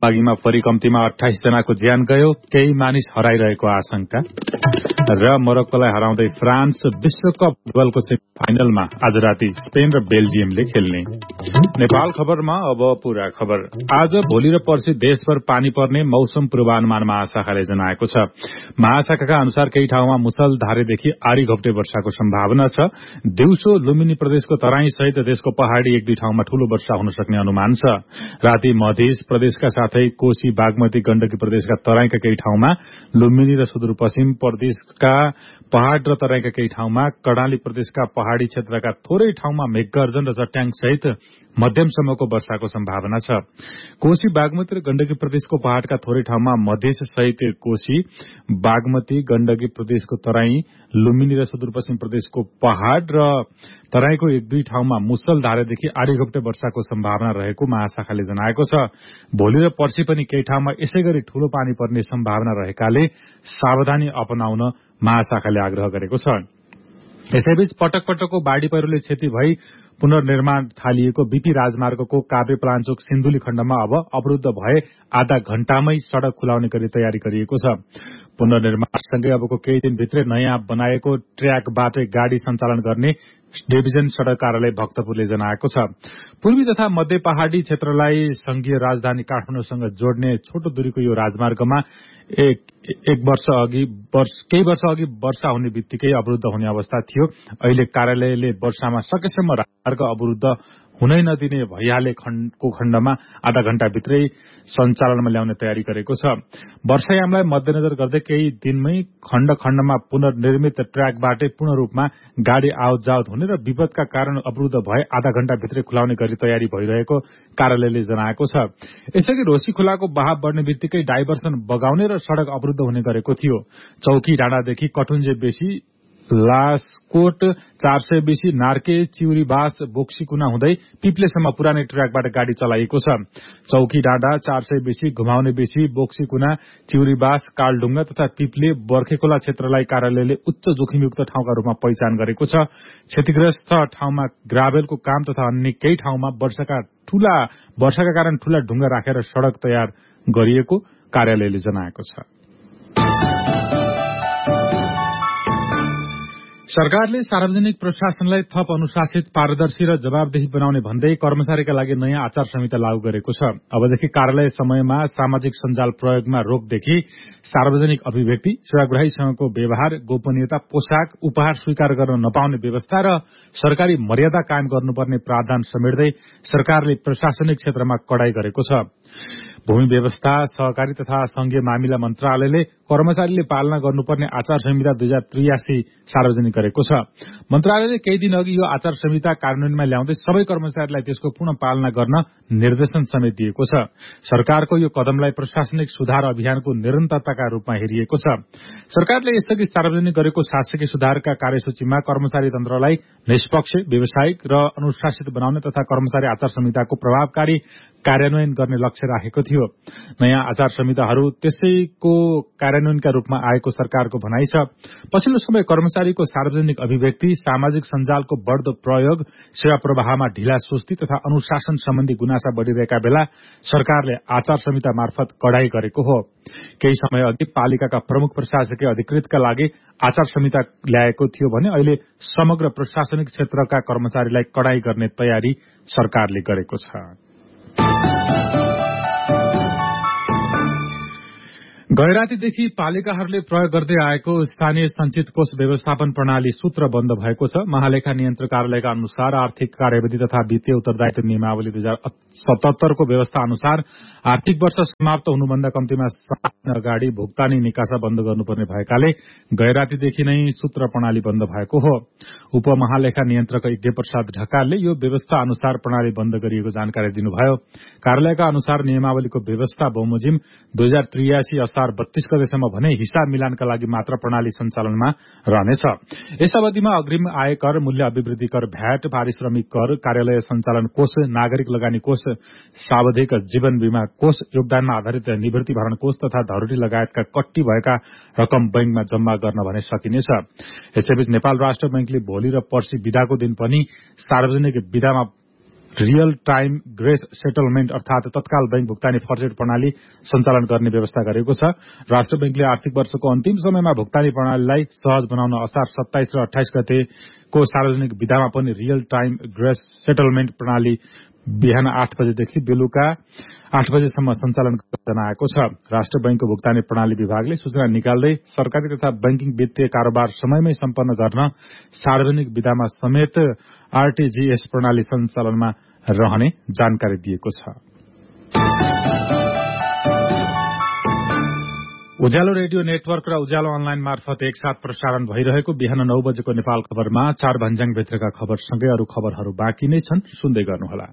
बागीमा फरी कम्तीमा 28 जनाको ज्यान गयो, केही मानिस हराइरहेको आशंका र मोरक्कोलाई हराउँदै फ्रान्स विश्वकप फुटबलको सेमिफाइनलमा आज राति स्पेन र बेल्जियमले खेल्ने। नेपाल खबरमा अब पूरा खबर। आज भोलि र पर्सि देशभर पानी पर्ने मौसम पूर्वानुमान महाशाखाले जनाएको छ। महाशाखाका अनुसार केही ठाउँमा मुसलधारेदेखि आड़ी घोप्टे वर्षाको सम्भावना छ। दिउँसो लुम्बिनी प्रदेशको तराई सहित देशको पहाड़ी एक दुई ठाउँमा ठूलो वर्षा हुन सक्ने अनुमान छ। राति मधेस प्रदेशका साथै कोशी बागमती गण्डकी प्रदेशका तराईका केही ठाउँमा, लुम्बिनी र सुदूरपश्चिम प्रदेशका पहाड़ र तराईका केही ठाउँमा, कर्णाली प्रदेशका पहाड़ी क्षेत्रका थोरै ठाउँमा मेघगर्जन र चट्याङ सहित मध्यमसम्मको वर्षाको सम्भावना छ। कोशी बागमती र गण्डकी प्रदेशको पहाड़का थोरै ठाउँमा, मधेस सहित कोशी बागमती गण्डकी प्रदेशको तराई, लुम्बिनी र सुदूरपश्चिम प्रदेशको पहाड़ र तराईको एक दुई ठाउँमा मुसलधारेदेखि आधी घोप्टे वर्षाको सम्भावना रहेको महाशाखाले जनाएको छ। भोलि र पर्सि पनि केही ठाउँमा यसैगरी ठूलो पानी पर्ने सम्भावना रहेकाले सावधानी अपनाउन महाशाखाले आग्रह गरेको छ। यसैबीच पटक पटकको बाढ़ी पहिरोले क्षति भई पुनर्निर्माण थालिएको बीपी राजमार्गको काभ्रे पलाञ्चोक सिन्धुली खण्डमा अब अवरूद्ध भए आधा घण्टामै सड़क खुलाउने गरी तयारी गरिएको छ। पुनर्निर्माणसँगै अबको केही दिनभित्रै नयाँ बनाएको ट्र्याकबाटै गाड़ी सञ्चालन गर्ने डिभिजन सड़क कार्यालय भक्तपुरले जनाएको छ। पूर्वी तथा मध्य पहाड़ी क्षेत्रलाई संघीय राजधानी काठमाडौँसँग जोड्ने छोटो दूरीको यो राजमार्गमा केही वर्ष अघि वर्षा हुने बित्तिकै अवरूद्ध हुने अवस्था थियो। अहिले कार्यालयले वर्षामा सकेसम्म राजमार्ग अवरूद्ध हुनै नदिने भइहालेको खण्डमा आधा घण्टाभित्रै सञ्चालनमा ल्याउने तयारी गरेको छ। वर्षायामलाई मध्यनजर गर्दै केही दिनमै खण्ड खण्डमा पुनर्निर्मित ट्र्याकबाटै पूर्ण रूपमा गाड़ी आवत जावत हुने र विपदका कारण अवरूद्ध भए आधा घण्टाभित्रै खुलाउने गरी तयारी भइरहेको कार्यालयले जनाएको छ। यसअघि रोशी खोलाको बहाव बढ्ने बित्तिकै डाइभर्सन बगाउने र सड़क अवरूद्ध हुने गरेको थियो। चौकी डाँडादेखि कठुन्जे बेसी, लासकोट 420, नार्के, चिउरीबास, बोक्सीकुना हुँदै पिप्लेसम्म पुरानै ट्र्याकबाट गाड़ी चलाइएको छ। चौकी डाँडा, 420, घुमाउने बेसी, बोक्सीकुना, चिउरीबास, कालढुङ्गा तथा पिप्ले, बर्खेकोला क्षेत्रलाई कार्यालयले उच्च जोखिमयुक्त ठाउँका रूपमा पहिचान गरेको छ। क्षतिग्रस्त ठाउँमा ग्राभेलको काम तथा अन्य केही ठाउँमा वर्षाका कारण ठूला ढुङ्गा राखेर सड़क तयार गरिएको कार्यालयले जनाएको छ। सरकारले सार्वजनिक प्रशासनलाई थप अनुशासित, पारदर्शी र जवाबदेही बनाउने भन्दै कर्मचारीका लागि नयाँ आचार संहिता लागू गरेको छ। अबदेखि कार्यालय समयमा सामाजिक सञ्जाल प्रयोगमा रोकदेखि सार्वजनिक अभिव्यक्ति, सेवाग्राहीसँगको व्यवहार, गोपनीयता, पोशाक, उपहार स्वीकार गर्न नपाउने व्यवस्था र सरकारी मर्यादा कायम गर्नुपर्ने प्रावधान समेट्दै सरकारले प्रशासनिक क्षेत्रमा कडाई गरेको छ। भूमि व्यवस्था, सहकारी तथा संघीय मामिला मन्त्रालयले कर्मचारीले पालना गर्नुपर्ने आचार संहिता 2083 सार्वजनिक गरेको छ। मन्त्रालयले केही दिन अघि यो आचार संहिता कार्यान्वयनमा ल्याउँदै सबै कर्मचारीलाई त्यसको पूर्ण पालना गर्न निर्देशन समेत दिएको छ। सरकारको यो कदमलाई प्रशासनिक सुधार अभियानको निरन्तरताका रूपमा हेरिएको छ। सरकारले यसअघि सार्वजनिक गरेको शासकीय सुधारका कार्यसूचीमा कर्मचारी तन्त्रलाई निष्पक्ष, व्यावसायिक र अनुशासित बनाउने तथा कर्मचारी आचार संहिताको प्रभावकारी कार्यान्वयन गर्ने लक्ष्य राखेको थियो। नयाँ आचार संहिताहरू त्यसैको कार्यान्वयनका रूपमा आएको सरकारको भनाइ छ। पछिल्लो समय कर्मचारीको सार्वजनिक अभिव्यक्ति, सामाजिक सञ्जालको बढ़दो प्रयोग, सेवा प्रवाहमा ढिला सुस्ती तथा अनुशासन सम्बन्धी गुनासा बढ़िरहेका बेला सरकारले आचार संहिता मार्फत कडाई गरेको हो। केही समय अघि पालिकाका प्रमुख प्रशासकीय अधिकृतका लागि आचार संहिता ल्याएको थियो भने अहिले समग्र प्रशासनिक क्षेत्रका कर्मचारीलाई कडाई गर्ने तयारी सरकारले गरेको छ। गैरातीदेखि पालिकाहरूले प्रयोग गर्दै आएको स्थानीय संचित कोष व्यवस्थापन प्रणाली सूत्र बन्द भएको छ। महालेखा नियन्त्रक कार्यालयका अनुसार आर्थिक कार्यविधि तथा वित्तीय उत्तरदायित्व नियमावली 2077 को व्यवस्था अनुसार आर्थिक वर्ष समाप्त हुनुभन्दा कम्तीमा 7 दिन अगाडि भुक्तानी निकासा बन्द गर्नुपर्ने भएकाले गैरातीदेखि नै सूत्र प्रणाली बन्द भएको हो। उपमहालेखा नियन्त्रक यज्ञ प्रसाद ढकालले यो व्यवस्था अनुसार प्रणाली बन्द गरिएको जानकारी दिनुभयो। कार्यालयका अनुसार नियमावलीको व्यवस्था बमोजिम 2083 असार 32 गतेसम्म भने हिसाब मिलानका लागि मात्र प्रणाली सञ्चालनमा रहनेछ। यस अवधिमा अग्रिम आय कर, मूल्य अभिवृद्धि कर, भ्याट, पारिश्रमिक कर, कार्यालय सञ्चालन कोष, नागरिक लगानी कोष, सावधिक जीवन बीमा कोष, योगदानमा आधारित निवृत्ति भरण कोष तथा धरोहरी लगायतका कट्टी भएका रकम बैंकमा जम्मा गर्न भने सकिनेछ। यसैबीच नेपाल राष्ट्र बैंकले भोलि र पर्सि बिदाको दिन पनि सार्वजनिक बिदामा रियल टाइम ग्रेस सेटलमेन्ट अर्थात तत्काल बैंक भुक्तानी फर्जेट प्रणाली सञ्चालन गर्ने व्यवस्था गरेको छ। राष्ट्र बैंकले आर्थिक वर्षको अन्तिम समयमा भुक्तानी प्रणालीलाई सहज बनाउन असार 27 र 28 गतेको सार्वजनिक विधामा पनि रियल टाइम ग्रेस सेटलमेन्ट प्रणाली बिहान 8 बजेदेखि बेलुका 8 बजेसम्म सञ्चालन गर्न आएको छ। राष्ट्र बैंकको भुक्तानी प्रणाली विभागले सूचना निकाल्दै सरकारी तथा बैंकिङ वित्तीय कारोबार समयमै सम्पन्न गर्न सार्वजनिक विधामा समेत आरटीजीएस प्रणाली सञ्चालनमा रहने जानकारी दिएको छ। उज्यालो रेडियो नेटवर्क र उज्यालो अनलाइन मार्फत एकसाथ प्रसारण भइरहेको बिहान 9 बजेको नेपाल खबरमा 4 भन्ज्याङभित्रका खबरसँगै अरू खबरहरू बाँकी नै छन्, सुन्दै गर्नुहोला।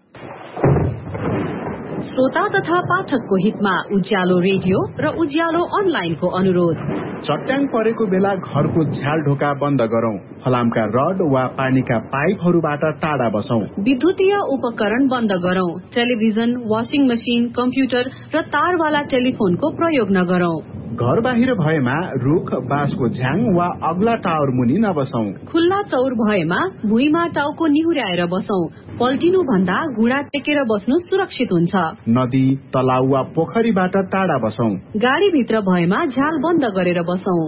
श्रोता तथा पाठकको हितमा उज्यालो रेडियो र उज्यालो अनलाइनको अनुरोध। चट्याङ परेको बेला घरको झ्याल ढोका बन्द गरौं, फलामका रड वा पानीका पाइपहरूबाट टाढा बसौं, विद्युतीय उपकरण बन्द गरौं, टेलिभिजन, वाशिङ मशिन, कम्प्युटर र तारवाला टेलिफोनको प्रयोग नगरौं। घर बाहिर भएमा रुख, बाँसको झ्याङ वा अग्ला टावर मुनि नबसौं। खुल्ला चौर भएमा भुइँमा टाउको निहुर्याएर बसौं। पल्टिनु भन्दा घुँडा टेकेर बस्नु सुरक्षित हुन्छ। नदी, तलाउ वा पोखरीबाट टाढा बसौं। गाडीभित्र भएमा झ्याल बन्द गरेर बसौं।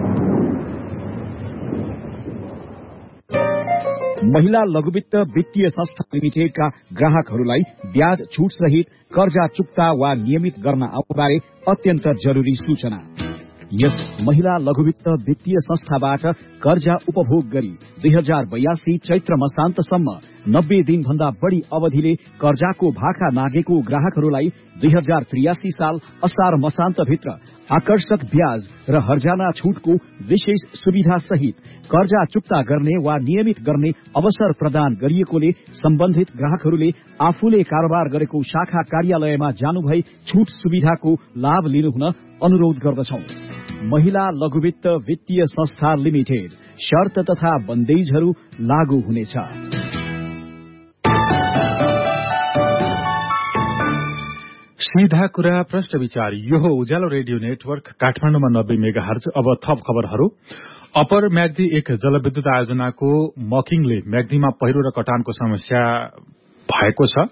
महिला लघुवित्त वित्तीय संस्था लिमिटेडका ग्राहकहरूलाई ब्याज छुट सहित कर्जा चुक्ता वा नियमित गर्न आउबारे अत्यन्त जरुरी सूचना। यस महिला लघुवित्त वित्तीय संस्थाबाट कर्जा उपभोग गरी 2082 चैत्र मसान्तसम्म 90 दिनभन्दा बढ़ी अवधिले कर्जाको भाका नागेको ग्राहकहरूलाई 2083 साल असार मसान्तभित्र आकर्षक ब्याज र हर्जाना छुटको विशेष सुविधा सहित कर्जा चुक्ता गर्ने वा नियमित गर्ने अवसर प्रदान गरिएकोले सम्बन्धित ग्राहकहरूले आफूले कारोबार गरेको शाखा कार्यालयमा जानुभई छुट सुविधाको लाभ लिनुहुन अनुरोध गर्दछौं। महिला लघुवित्त वित्तीय संस्था लिमिटेड, शर्त तथा बन्देजहरू लागू हुनेछ। सीधा कुरा प्रश्न विचार, यो हो उज्यालो रेडियो नेटवर्क काठमाडौँमा 90 मेगाहर्ज। अब थप खबरहरू। अपर म्याग्दी एक जलविद्युत आयोजनाको मकिङले म्याग्दीमा पहिरो र कटानको समस्या भएको छ।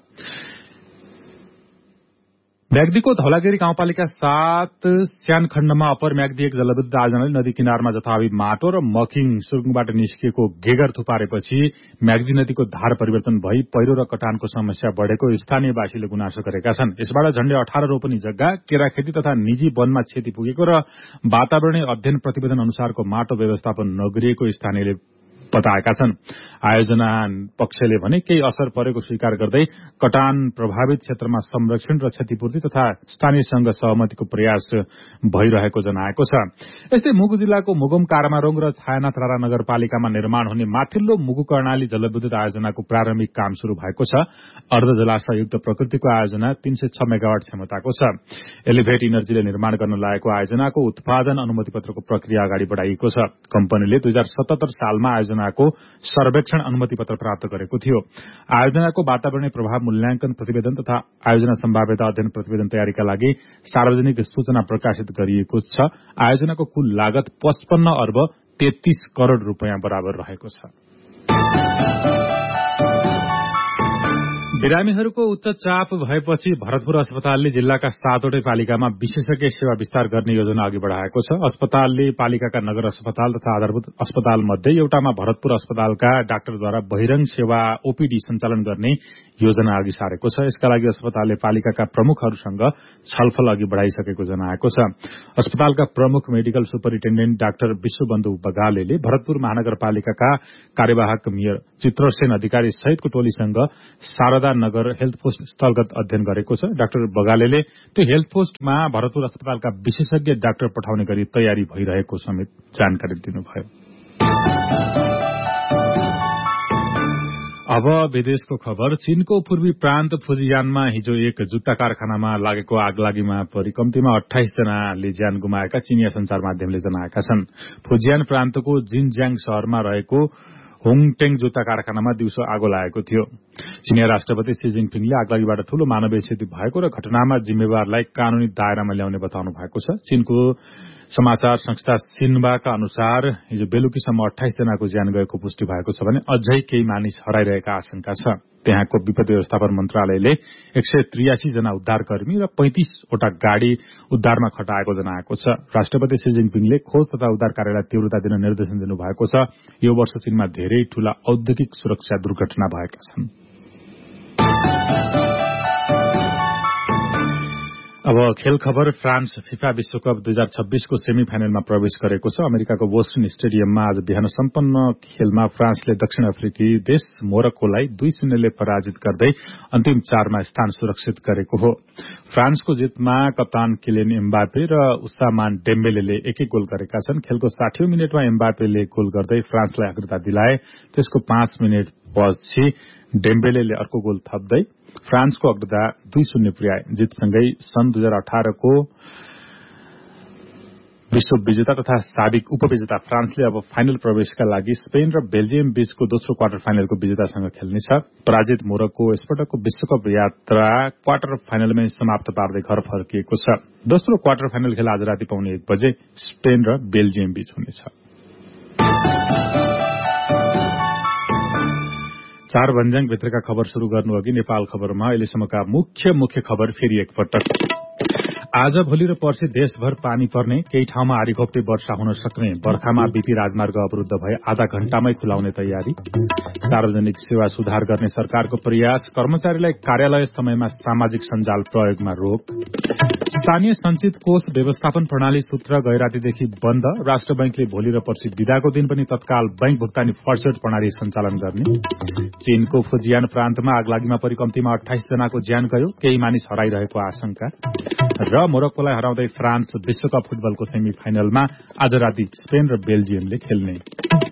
म्याग्दीको धौलागिरी गाउँपालिका 7 स्यानखण्डमा अपर म्याग्दी एक जलविद्युत आयोजनाले नदी किनारमा जथाभावी माटो र मकिङ सुरुङबाट निस्किएको गेगर थुपारेपछि म्याग्दी नदीको धार परिवर्तन भई पहिरो र कटानको समस्या बढ़ेको स्थानीयवासीले गुनासो गरेका छन्। यसबाट झण्डै 18 रोपनी जग्गा, केराखेती तथा निजी वनमा क्षति पुगेको र वातावरणीय अध्ययन प्रतिवेदन अनुसारको माटो व्यवस्थापन नगरिएको स्थानीयले बताएका छन्। आयोजना पक्षले भने केही असर परेको स्वीकार गर्दै कटान प्रभावित क्षेत्रमा संरक्षण र क्षतिपूर्ति तथा स्थानीयसँग सहमतिको प्रयास भइरहेको जनाएको छ। यस्तै मुगु जिल्लाको मुगुम कारामारोङ र छायानाथ रारा नगरपालिकामा निर्माण हुने माथिल्लो मुगु कर्णाली जलविद्युत आयोजनाको प्रारम्भिक काम शुरू भएको छ। अर्ध जलाशयुक्त प्रकृतिको आयोजना 306 मेगावाट क्षमताको छ। एलिभेट इनर्जीले निर्माण गर्न लागेको आयोजनाको उत्पादन अनुमति पत्रको प्रक्रिया अगाडि बढ़ाइएको छ। कम्पनीले 2077 सालमा आयोजनाको सर्वेक्षण अनुमति पत्र प्राप्त गरेको थियो। आयोजनाको वातावरणीय प्रभाव मूल्याङ्कन प्रतिवेदन तथा आयोजना सम्भाव्यता अध्ययन प्रतिवेदन तयारीका लागि सार्वजनिक सूचना प्रकाशित गरिएको छ। आयोजनाको कुल लागत 55 अर्ब 33 करोड़ रूपियाँ बराबर रहेको छ। बिरामीहरूको उच्च चाप भएपछि भरतपुर अस्पतालले जिल्लाका 7वटै पालिकामा विशेषज्ञ सेवा विस्तार गर्ने योजना अघि बढ़ाएको छ। अस्पतालले पालिकाका नगर अस्पताल तथा आधारभूत अस्पताल मध्ये एउटामा भरतपुर अस्पतालका डाक्टरद्वारा बहिरंग सेवा ओपीडी सञ्चालन गर्ने योजना अघि सारेको छ। यसका लागि अस्पतालले पालिकाका प्रमुखहरूसँग छलफल अघि बढ़ाइसकेको जनाएको छ। अस्पतालका प्रमुख medical superintendent doctor Vishwabandhu बगालेले Bharatpur महानगरपालिकाका कार्यवाहक मेयर चित्रसेन अधिकारी सहितको टोलीसँग शारदा नगर हेल्थ पोस्ट स्थलगत अध्ययन गरेको छ। डाक्टर बगालेले त्यो हेल्थ पोस्टमा भरतपुर अस्पतालका विशेषज्ञ डाक्टर पठाउने गरी तयारी भइरहेको समेत जानकारी दिनुभयो। अब विदेशको खबर। चीनको पूर्वी प्रान्त फुजियानमा हिजो एक जुत्ता कारखानामा लागेको आगलागीमा परि कम्तीमा 28 जनाले ज्यान गुमाएका चिनिया संचार माध्यमले जनाएका छन्। फुजियान प्रान्तको जिनज्याङ शहरमा रहेको होङटेङ जुत्ता कारखानामा दिउँसो आगो लागेको थियो। चिनिया राष्ट्रपति सी जिनपिङले आगलागीबाट ठूलो मानवीय क्षति भएको र घटनामा जिम्मेवारलाई कानूनी दायरामा ल्याउने बताउनु भएको छ। चीनको समाचार संस्था सिन्वाका अनुसार हिजो बेलुकीसम्म 28 जनाको ज्यान गएको पुष्टि भएको छ भने अझै केही मानिस हराइरहेका आशंका छ। त्यहाँको विपत्ति व्यवस्थापन मन्त्रालयले 183 जना उद्धारकर्मी र 35 वटा गाड़ी उद्धारमा खटाएको जनाएको छ। राष्ट्रपति शी जिनपिङले खोज तथा उद्धार कार्यलाई तीव्रता दिन निर्देशन दिनुभएको छ। यो वर्ष चीनमा धेरै ठूला औद्योगिक सुरक्षा दुर्घटना भएका छन्। अब खेल खबर। फ्रान्स फिफा विश्वकप 2026 को सेमी फाइनलमा प्रवेश गरेको छ। अमेरिकाको बोस्टन स्टेडियममा आज बिहान सम्पन्न खेलमा फ्रान्सले दक्षिण अफ्रिकी देश मोरक्कोलाई 2-0 ले पराजित गर्दै अन्तिम 4 मा स्थान सुरक्षित गरेको हो। फ्रान्सको जितमा कप्तान किलियन एम्बापे र उसामान डेम्बेलेले एक-एक गोल गरेका छन्। खेलको 60औं मिनेटमा एम्बापेले गोल गर्दै फ्रान्सलाई अग्रता दिलाए। त्यसको 5 मिनेट पछि डेम्बेलेले अर्को गोल थप्दै फ्रान्सको अग्रता 2-0 पुर्याए। जितसँगै सन् 2018 को विश्व विजेता तथा साबिक उपविजेता फ्रान्सले अब फाइनल प्रवेशका लागि स्पेन र बेल्जियम बीचको दोस्रो क्वार्टर फाइनलको विजेतासँग खेल्नेछ। पराजित मोरक्को यसपटकको विश्वकप यात्रा क्वार्टर फाइनलमै समाप्त पार्दै घर फर्किएको छ। दोस्रो क्वार्टर फाइनल खेल आज राति पाउने 1 बजे स्पेन र बेल्जियम बीच हुनेछ। 4 भन्ज्याङ भित्रका खबर शुरू गर्नु अघि नेपाल खबरमा अहिलेसम्मका मुख्य खबर फेरि एकपटक। आज भोलि र पर्सि देशभर पानी पर्ने, केही ठाउँमा आरीघोप्टे वर्षा हुन सक्ने। बर्खामा बीपी राजमार्ग अवरुद्ध भए आधा घण्टामै खुलाउने तयारी। सार्वजनिक सेवा सुधार गर्ने सरकारको प्रयास। कर्मचारीलाई कार्यालय समयमा सामाजिक सञ्जाल प्रयोगमा रोक। स्थानीय संचित कोष व्यवस्थापन प्रणाली सूत्र गैरातीदेखि बन्द। राष्ट्र बैंकले भोलि र पर्सि बिदाको दिन पनि तत्काल बैंक भुक्तानी फर्सेट प्रणाली सञ्चालन गर्ने। चीनको फुजियान प्रान्तमा आगलागीमा परि कम्तीमा 28 जनाको ज्यान गयो, केही मानिस हराइरहेको आशंका। र मोरक्कोलाई हराउँदै फ्रान्स विश्वकप फुटबलको सेमी फाइनलमा आज राति स्पेन र बेल्जियमले खेल्ने।